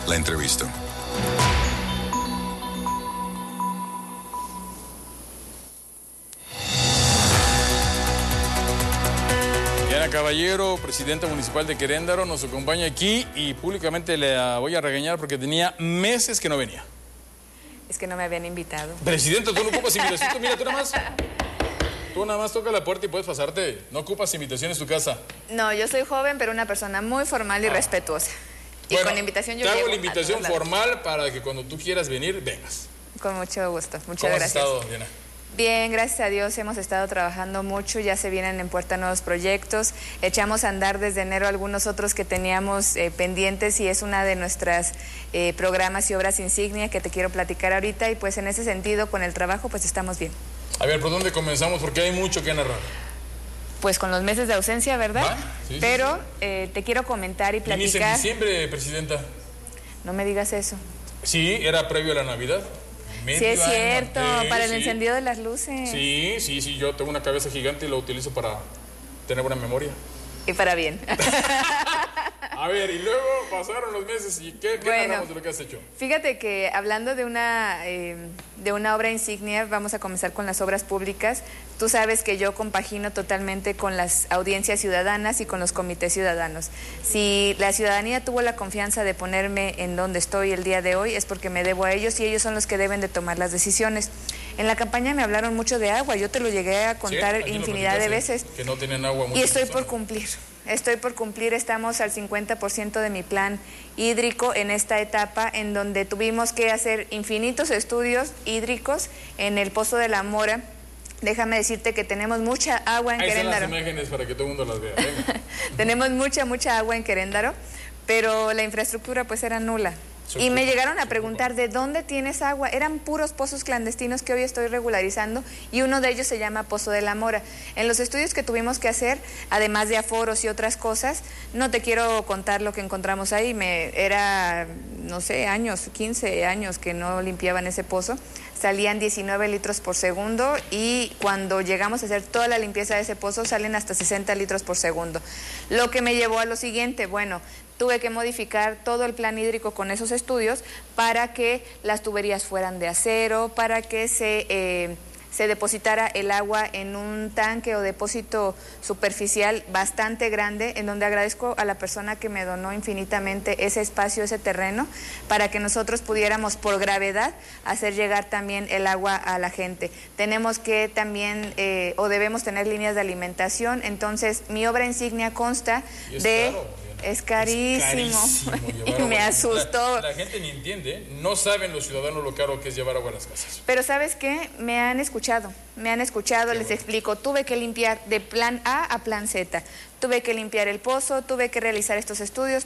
la entrevistó. Diana Caballero, presidenta municipal de Queréndaro, nos acompaña aquí y públicamente le voy a regañar porque tenía meses que no venía. Es que no me habían invitado. Presidenta, tú no ocupas invitación, mira, tú nada más toca la puerta y puedes pasarte. No ocupas invitación en tu casa. No, yo soy joven, pero una persona muy formal y respetuosa. Y bueno, con invitación yo te hago llego la invitación a todos formal para que cuando tú quieras venir, vengas. Con mucho gusto, muchas ¿Cómo gracias. has estado, Diana? Bien, gracias a Dios hemos estado trabajando mucho, ya se vienen en puerta nuevos proyectos, echamos a andar desde enero algunos otros que teníamos pendientes y es una de nuestras programas y obras insignia que te quiero platicar ahorita y pues en ese sentido con el trabajo pues estamos bien. A ver, ¿por dónde comenzamos? Porque hay mucho que narrar. Pues con los meses de ausencia, ¿verdad? ¿Va? Sí, pero sí. Te quiero comentar y platicar. Inicia en diciembre, presidenta. No me digas eso. Sí, era previo a la Navidad. Sí, es cierto, para el encendido de las luces. Sí, yo tengo una cabeza gigante y la utilizo para tener buena memoria. Y para bien. A ver, y luego pasaron los meses y ¿qué hablamos de lo que has hecho? Fíjate que hablando de una obra insignia, vamos a comenzar con las obras públicas. Tú sabes que yo compagino totalmente con las audiencias ciudadanas y con los comités ciudadanos. Si la ciudadanía tuvo la confianza de ponerme en donde estoy el día de hoy, es porque me debo a ellos y ellos son los que deben de tomar las decisiones. En la campaña me hablaron mucho de agua, yo te lo llegué a contar infinidad de veces. Que no tienen agua. Y estoy por cumplir, estamos al 50% de mi plan hídrico en esta etapa en donde tuvimos que hacer infinitos estudios hídricos en el Pozo de la Mora. Déjame decirte que tenemos mucha agua en Queréndaro. Ahí están las imágenes para que todo el mundo las vea. Venga. Tenemos mucha agua en Queréndaro, pero la infraestructura pues era nula. Y me llegaron a preguntar, ¿de dónde tienes agua? Eran puros pozos clandestinos que hoy estoy regularizando y uno de ellos se llama Pozo de la Mora. En los estudios que tuvimos que hacer, además de aforos y otras cosas, no te quiero contar lo que encontramos ahí, era, no sé, 15 años que no limpiaban ese pozo. Salían 19 litros por segundo y cuando llegamos a hacer toda la limpieza de ese pozo salen hasta 60 litros por segundo. Lo que me llevó a lo siguiente, bueno, tuve que modificar todo el plan hídrico con esos estudios para que las tuberías fueran de acero, para que se depositara el agua en un tanque o depósito superficial bastante grande, en donde agradezco a la persona que me donó infinitamente ese espacio, ese terreno, para que nosotros pudiéramos por gravedad hacer llegar también el agua a la gente. Tenemos que también, o debemos tener líneas de alimentación, entonces mi obra insignia consta de... Es carísimo. Y me asustó. La gente ni entiende, no saben los ciudadanos lo caro que es llevar agua a las casas. Pero ¿sabes qué? Me han escuchado, les explico. Tuve que limpiar de plan A a plan Z. Tuve que limpiar el pozo, tuve que realizar estos estudios